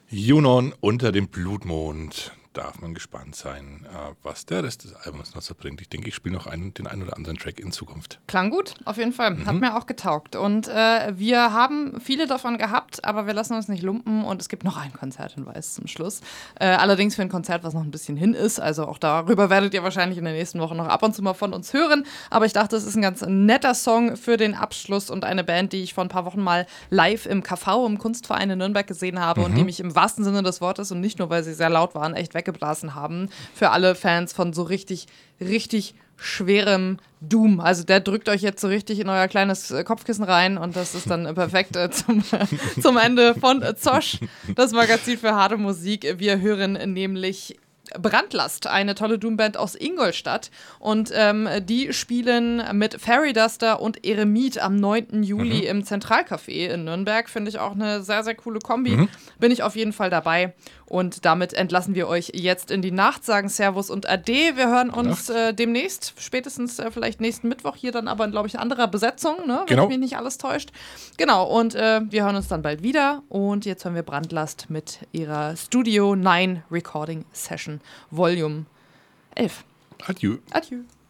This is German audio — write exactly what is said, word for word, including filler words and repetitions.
Junon unter dem Blutmond. Darf man gespannt sein, was der Rest des Albums noch so bringt. Ich denke, ich spiele noch einen, den einen oder anderen Track in Zukunft. Klang gut, auf jeden Fall. Mhm. Hat mir auch getaugt. Und äh, wir haben viele davon gehabt, aber wir lassen uns nicht lumpen. Und es gibt noch einen Konzerthinweis zum Schluss. Äh, allerdings für ein Konzert, was noch ein bisschen hin ist. Also auch darüber werdet ihr wahrscheinlich in der nächsten Woche noch ab und zu mal von uns hören. Aber ich dachte, es ist ein ganz netter Song für den Abschluss und eine Band, die ich vor ein paar Wochen mal live im K V, im Kunstverein in Nürnberg gesehen habe mhm. und die mich im wahrsten Sinne des Wortes und nicht nur, weil sie sehr laut waren, echt weg geblasen haben. Für alle Fans von so richtig, richtig schwerem Doom. Also der drückt euch jetzt so richtig in euer kleines Kopfkissen rein und das ist dann perfekt äh, zum, zum Ende von äh, Zosch, das Magazin für harte Musik. Wir hören nämlich Brandlast, eine tolle Doomband aus Ingolstadt. Und ähm, die spielen mit Fairy Duster und Eremit am neunten Juli mhm. im Zentralcafé in Nürnberg. Finde ich auch eine sehr, sehr coole Kombi. Mhm. Bin ich auf jeden Fall dabei. Und damit entlassen wir euch jetzt in die Nacht, sagen Servus und Ade. Wir hören uns äh, demnächst, spätestens äh, vielleicht nächsten Mittwoch hier dann aber, glaube ich, in anderer Besetzung, ne? Wenn genau. mich nicht alles täuscht. Genau, und äh, wir hören uns dann bald wieder. Und jetzt hören wir Brandlast mit ihrer Studio neun Recording Session Volume elf. Adieu. Adieu.